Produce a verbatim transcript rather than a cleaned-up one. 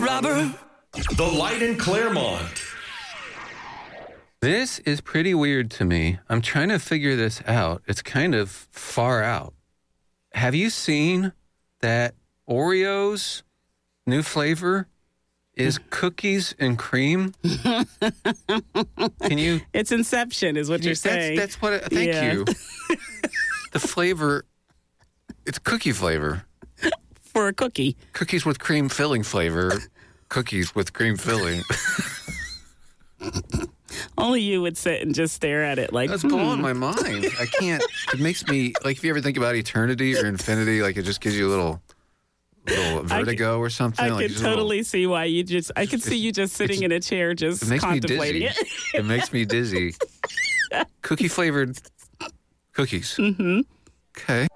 robber. The Light in Claremont. This is pretty weird to me. I'm trying to figure this out. It's kind of far out. Have you seen that Oreos new flavor is cookies and cream? Can you? It's Inception, is what you're that's, saying. That's what. It, thank Yeah. you. The flavor, it's cookie flavor. For a cookie. Cookies with cream filling flavor. Cookies with cream filling. Only you would sit and just stare at it like, That's hmm. blowing my mind. I can't. It makes me, like, if you ever think about eternity or infinity, like, it just gives you a little, little vertigo I, or something. I like can totally little, see why you just, I could see you just sitting in a chair just it makes contemplating me dizzy. it. It makes me dizzy. Cookie flavored cookies. Mm-hmm. Okay.